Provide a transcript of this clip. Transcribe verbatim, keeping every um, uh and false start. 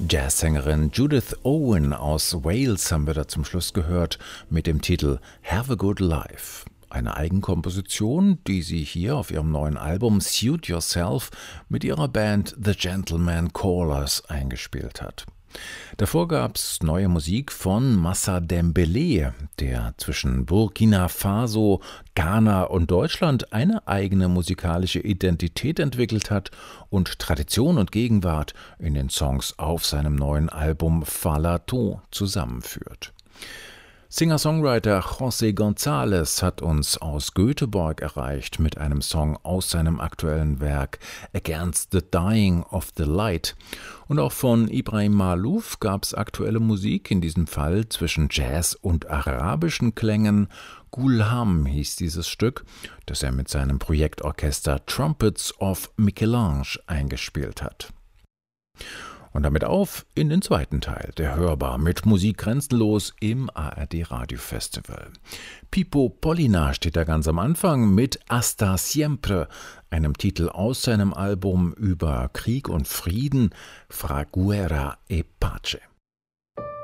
Jazzsängerin Judith Owen aus Wales haben wir da zum Schluss gehört mit dem Titel Have a Good Life. Eine Eigenkomposition, die sie hier auf ihrem neuen Album Suit Yourself mit ihrer Band The Gentleman Callers eingespielt hat. Davor gab es neue Musik von Massa Dembélé, der zwischen Burkina Faso, Ghana und Deutschland eine eigene musikalische Identität entwickelt hat und Tradition und Gegenwart in den Songs auf seinem neuen Album Falato zusammenführt. Singer-Songwriter José González hat uns aus Göteborg erreicht mit einem Song aus seinem aktuellen Werk Against the Dying of the Light. Und auch von Ibrahim Maalouf gab es aktuelle Musik, in diesem Fall zwischen Jazz und arabischen Klängen. Gulham hieß dieses Stück, das er mit seinem Projektorchester Trumpets of Michelange eingespielt hat. Und damit auf in den zweiten Teil der Hörbar mit Musik grenzenlos im A R D Radio Festival. Pipo Pollina steht da ganz am Anfang mit Hasta Siempre, einem Titel aus seinem Album über Krieg und Frieden, Fra Guerra e Pace.